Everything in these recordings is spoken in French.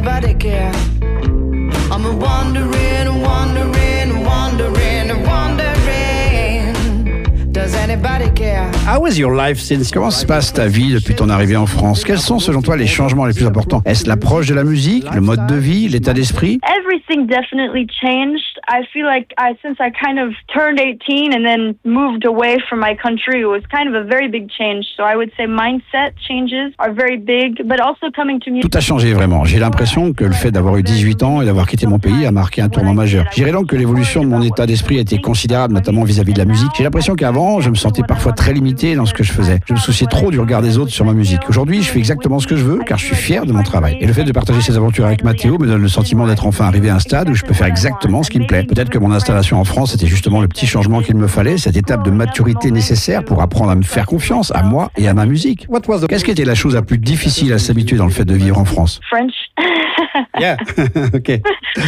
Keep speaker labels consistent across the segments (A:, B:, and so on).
A: anybody care? I'm a wandering, wandering, wandering, wandering. Does anybody care?
B: How is your life since? Comment se passe ta vie depuis ton arrivée en France? Quels sont selon toi les changements les plus importants? Est-ce l'approche de la musique, le mode de vie, l'état d'esprit?
C: Everything definitely changed. I feel like since I kind of turned 18 and then moved away from my country, it was kind of a very big change. So I would say mindset changes are very big, but also coming to music.
B: Tout a changé vraiment. J'ai l'impression que le fait d'avoir eu 18 ans et d'avoir quitté mon pays a marqué un tournant majeur. Je dirais donc que l'évolution de mon état d'esprit a été considérable, notamment vis-à-vis de la musique. J'ai l'impression qu'avant, je me sentais parfois très limité dans ce que je faisais. Je me souciais trop du regard des autres sur ma musique. Aujourd'hui, je fais exactement ce que je veux car je suis fier de mon travail. Et le fait de partager ces aventures avec Matteo me donne le sentiment d'être enfin arrivé à un stade où je peux faire exactement ce qui me plaît. Peut-être que mon installation en France était justement le petit changement qu'il me fallait, cette étape de maturité nécessaire pour apprendre à me faire confiance, à moi et à ma musique. Qu'est-ce qui était la chose la plus difficile à s'habituer dans le fait de vivre en France?
C: French.
B: Yeah, ok.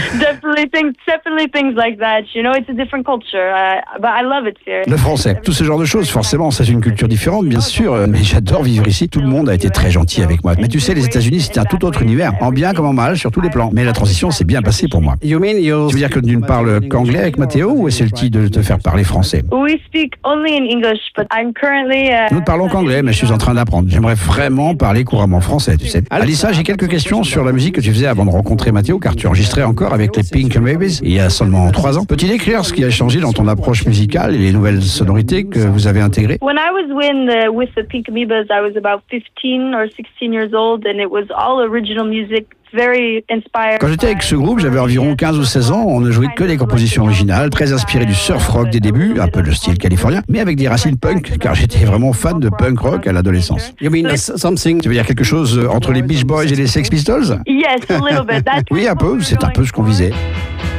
C: Definitely things like that. You know, it's a different culture, but I love it here.
B: Le français, tout ce genre de choses, forcément, c'est une culture différente, bien sûr, mais j'adore vivre ici. Tout le monde a été très gentil avec moi. Mais tu sais, les États-Unis, c'était un tout autre univers, en bien comme en mal, sur tous les plans. Mais la transition s'est bien passée pour moi. Tu veux dire que tu ne parles qu'anglais avec Matteo ou essaie-t-il de te faire parler français?
C: We speak only in English, but I'm currently.
B: Nous ne parlons qu'anglais, mais je suis en train d'apprendre. J'aimerais vraiment parler couramment français, tu sais. Alissa, j'ai quelques questions sur la musique que tu faisais avant de rencontrer Matteo, car tu enregistrais encore avec les Pink Babies il y a seulement 3 ans. Peux-tu décrire ce qui a changé dans ton approche musicale et les nouvelles sonorités que vous avez intégrées?
C: When I was with the Pink Amoebas, I was about 15 or 16 years old, and it was all original music. Very inspired.
B: Quand j'étais avec ce groupe, j'avais environ 15 ou 16 ans, on ne jouait que des compositions originales, très inspirées du surf rock des débuts, un peu le style californien, mais avec des racines punk, car j'étais vraiment fan de punk rock à l'adolescence. Tu veux dire quelque chose entre les Beach Boys et les Sex Pistols?
C: Yes, a little bit.
B: Oui, un peu, c'est un peu ce qu'on visait.